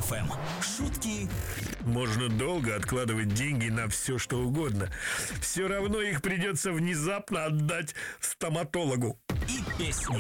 FM. Шутки. Можно долго откладывать деньги на все, что угодно. Все равно их придется внезапно отдать стоматологу. И песни.